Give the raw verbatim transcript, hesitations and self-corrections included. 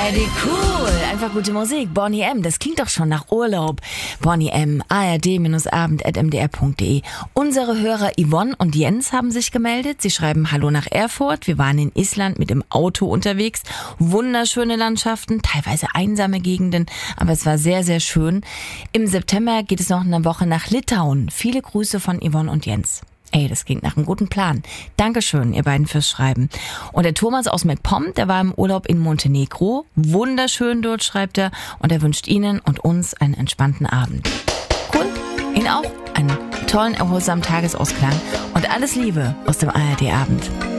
A R D, cool. Einfach gute Musik. Bonnie M., das klingt doch schon nach Urlaub. Bonnie M., A R D Abend at m d r punkt d e. Unsere Hörer Yvonne und Jens haben sich gemeldet. Sie schreiben Hallo nach Erfurt. Wir waren in Island mit dem Auto unterwegs. Wunderschöne Landschaften, teilweise einsame Gegenden, aber es war sehr, sehr schön. Im September geht es noch eine Woche nach Litauen. Viele Grüße von Yvonne und Jens. Ey, das klingt nach einem guten Plan. Dankeschön, ihr beiden, fürs Schreiben. Und der Thomas aus MacPom, der war im Urlaub in Montenegro. Wunderschön dort, schreibt er. Und er wünscht Ihnen und uns einen entspannten Abend. Cool. Ihnen auch einen tollen, erholsamen Tagesausklang. Und alles Liebe aus dem A R D Abend.